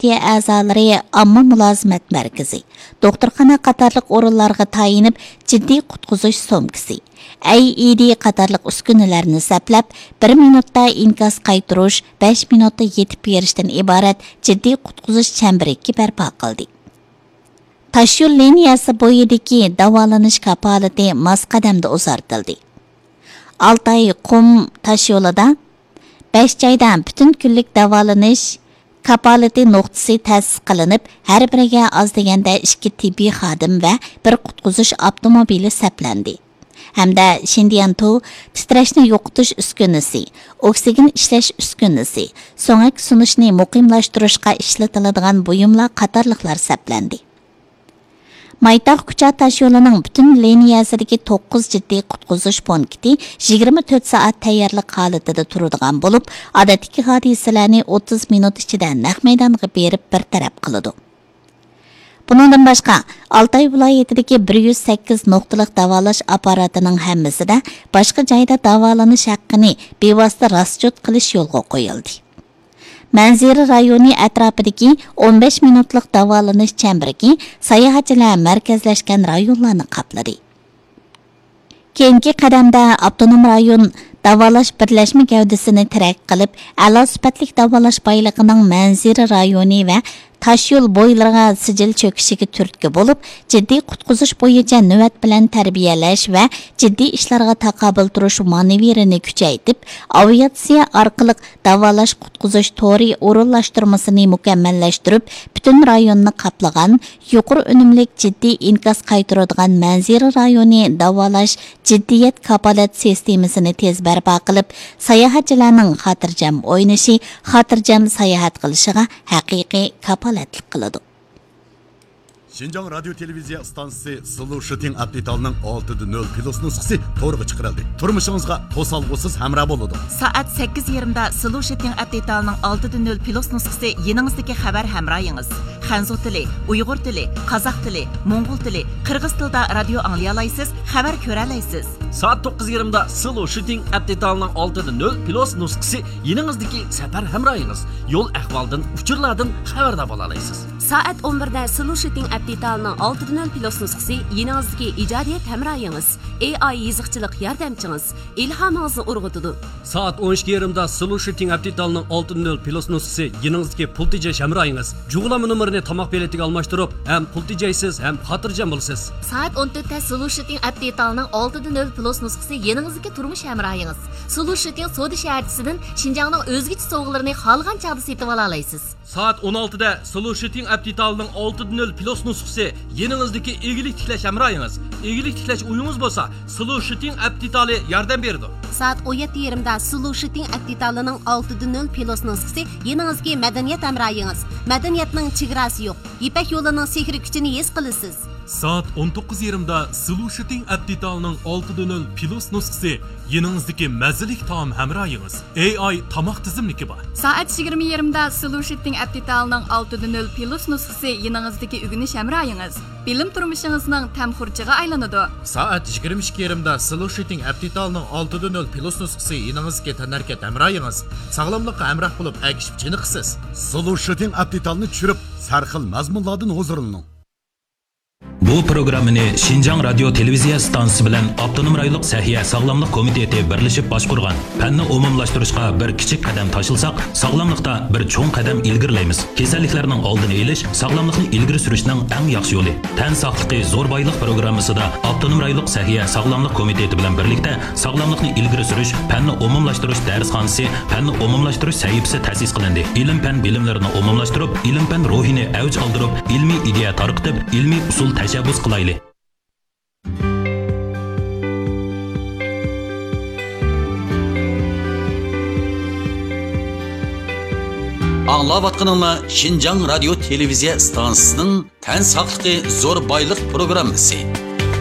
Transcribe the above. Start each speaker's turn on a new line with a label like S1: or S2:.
S1: partiya a'zolari omma mulozimat markazi, doktorxona qatorliq o'rinlarga tayinib jiddiy qutqizish somkasi, AED qatorliq uskunalarni saplab 1 minutda inkas qaytirish, 5 minutda yetib berishdan iborat jiddiy qutqizish chambaragi barpo qildi. Tashyo'l liniyasi bo'yidagi davolanish kapolati mos qadamda uzartildi. Altay qum tashyo'lida 5 joydan butun kunlik davolanish kapolati nuqtasi ta'sis qilinib, har biriga oz deganda 2 tibbiy xodim va 1 qutqizish avtomobili saplandi. Hamda Shindiyanto titrashni yo'qotish uskunasi, oksigen ishlash uskunasi, so'ngak sunishni muqimlashtirishga ishlatiladigan buyumlar qatorliqlar saplandi. Maytaq kucha tashyo'lining butun liniyasidagi 9 jiddiy qutqizish punkti 24 soat tayyorlik holatida turadigan bo'lib, odatdagi hodisalarni 30 minut ichida naq maydonga berib bartaraf qiladi. Bundan boshqa, Altay viloyatidagi 108 nuqtalik davolash apparatining hammasida boshqa joyda davolanish haqqini bevosita rasjot qilish yo'lga qo'yildi. Manzira rayoni atrofidagi 15 minutlik davolanish chambaragi sayohatchilar markazlashgan rayonlarni qopladi. Keyingi qadamda avtonom rayon davolash birlashma gavdasini tarak qilib, a'lo sifatli davolash boyligining Manzira rayoni va tashyo'l bo'ylariga sijil cho'kishiga turtki bo'lib, jiddiy qutqizish bo'yicha navbat bilan tarbiyalash va jiddiy ishlarga taqobil turish ma'naviyarini kuchaytirib, aviatsiya orqali davolash qutqizish to'ri o'rinlashtirmasini mukammallashtirib, butun rayonni qoplagan, yuqori unumli jiddiy inkas qaytaradigan Manzira rayoni davolash jiddiyat kapolat sistemasini tez barpo qilib, sayohatchilarning xotirjam o'ynashi, xotirjam sayohat qilishiga haqiqiy kapolatlik qiladi.
S2: Şinjan Radyo Televiziya stansiyasi Sulu Shooting Update'ning 6.0 plus nusxasi to'g'ri chiqarildi. Turmushingizga to'salg'usiz hamroh bo'ladi.
S3: Soat 8:20 da Sulu Shooting Update'ning 6.0 plus nusxasi yeningizdagi xabar hamrohingiz. Xanzu tili, Uyg'ur tili, Qozoq tili, Mo'ng'ul tili, Qirg'iz tilida radio anglay olasiz, xabar ko'ra olasiz.
S4: Soat 9:20 da Sulu Shooting Update'ning 6.0 plus nusxasi yeningizdagi safar hamrohingiz. Yo'l ahvoldan, uchurlardan xabardor bo'la olasiz.
S5: Soat 11 da Sulu Shooting Update'ning 6.0 plus nusxasi yeningizdagi ijodiyat hamrohingiz, AI yiziqchilik yordamchingiz, ilhomingizni urg'utadi.
S4: Soat 12:20 da Sulu Shooting Update'ning 6.0 plus nusxasi yeningizdagi pul tejash hamrohingiz. Jug'lama nomerini tomoq beletiga almashtirib, ham pul tejaysiz, ham xotirjam bo'lasiz.
S5: Soat 14 da Sulu Shooting Update'ning 6.0 plus nusxasi yeningizdagi turmush hamrohingiz. Sulu Shooting Soda shaharchisidan Shinjongning o'zgacha sovg'alarini xohlagan chaqda setib ola olasiz.
S4: Soat 16 da Sulu Shooting Update'ning 6.0 plus nusxasi yeningizdagi egilik tiklash hamrohingiz. Egilik tiklash uyingiz bo'lsa, Sulu Shooting Update'li yordam beradi.
S5: Soat 17:20 da Sulu Shooting Update'ning 6.0 plus nusxasi yeningizdagi madaniyat hamrohingiz. Madaniyatning chegarasi yo'q. Ipak yo'lining sehri kuchini his qilasiz.
S6: Soat 19:20 da Sulu Shooting Update'ning 6.0 plus nusxasi yeningizdagi mazalik taom hamrohingiz. AI tomoq tizimligi bor.
S7: Soat 20:20 da Sulu Shooting Update'ning 6.0 plus nusxasi yeningizdagi ugunish hamrohingiz. Bilim turmushingizning tamxurchiga aylanadi.
S8: Soat 22:20 da Sulu Shooting Update'ning 6.0 plus nusxasi yeningizga tanarkat hamrohingiz. Sog'lomlikqa hamroh bo'lib, agishib chiniqsiz.
S2: Sulu Shooting Update'ni tushirib, sarxil mazmunlardan huzurlaning.
S9: Bu programmani Shinjang Radio Televiziya stansiyasi bilan Avtonom rayonlik sahiya sog'lomlik komiteti birlashib boshqargan. Fanni umumlashtirishga bir kichik qadam tashilsak, sog'lomlikda bir cho'ng qadam ilgirlaymiz. Kasalliklarning oldini olish sog'lomlikni ilgari surishning eng yaxshi yo'li. Tan sog'ligi zo'r boylik programmasida Avtonom rayonlik sahiya sog'lomlik komiteti bilan birlikda sog'lomlikni ilgari surish, fanni umumlashtirish darsxonasi, fanni umumlashtirish sahifasi ta'sis qilindi. Ilm-fan bilimlarini umumlashtirib, ilm-fan ruhini avj oldirib, ilmiy ideya tarqitib, ilmiy usul tashabbus qilayli.
S10: Anglayotganinglar Shinjang Radio Televiziya stansiyasining Tan sog'ligi zo'r boylik programmasi.